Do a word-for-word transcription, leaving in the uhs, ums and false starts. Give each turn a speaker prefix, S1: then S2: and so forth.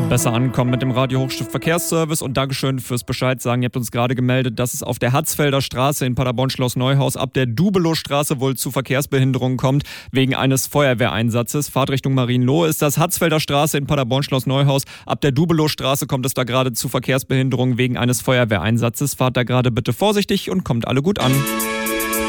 S1: Besser ankommen mit dem Radio Hochstift Verkehrsservice und Dankeschön fürs Bescheid sagen. Ihr habt uns gerade gemeldet, dass es auf der Hatzfelder Straße in Paderborn-Schloss Neuhaus ab der Dubelow-Straße wohl zu Verkehrsbehinderungen kommt, wegen eines Feuerwehreinsatzes. Fahrtrichtung Marienlohe ist das. Hatzfelder Straße in Paderborn-Schloss Neuhaus. Ab der Dubelow-Straße kommt es da gerade zu Verkehrsbehinderungen wegen eines Feuerwehreinsatzes. Fahrt da gerade bitte vorsichtig und kommt alle gut an.